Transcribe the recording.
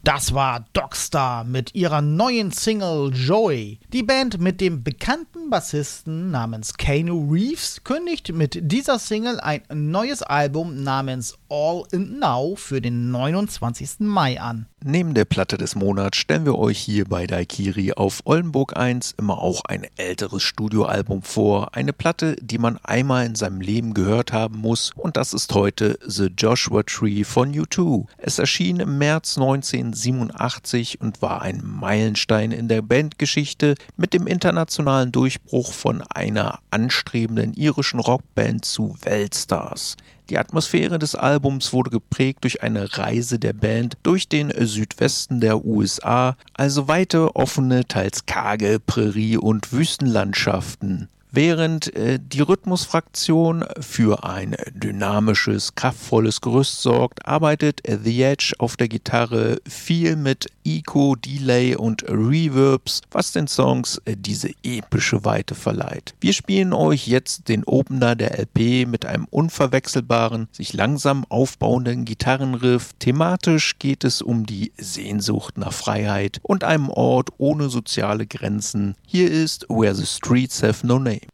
Das war Dogstar mit ihrer neuen Single Joy. Die Band mit dem bekannten Bassisten namens Keanu Reeves kündigt mit dieser Single ein neues Album namens All in Now für den 29. Mai an. Neben der Platte des Monats stellen wir euch hier bei Daikiri auf Oldenburg 1 immer auch ein älteres Studioalbum vor. Eine Platte, die man einmal in seinem Leben gehört haben muss, und das ist heute The Joshua Tree von U2. Es erschien im März 1987 und war ein Meilenstein in der Bandgeschichte mit dem internationalen Durchbruch von einer anstrebenden irischen Rockband zu Weltstars. Die Atmosphäre des Albums wurde geprägt durch eine Reise der Band durch den Südwesten der USA, also weite, offene, teils karge Prärie- und Wüstenlandschaften. Während die Rhythmusfraktion für ein dynamisches, kraftvolles Gerüst sorgt, arbeitet The Edge auf der Gitarre viel mit Echo, Delay und Reverbs, was den Songs diese epische Weite verleiht. Wir spielen euch jetzt den Opener der LP mit einem unverwechselbaren, sich langsam aufbauenden Gitarrenriff. Thematisch geht es um die Sehnsucht nach Freiheit und einem Ort ohne soziale Grenzen. Hier ist Where the Streets Have No Name.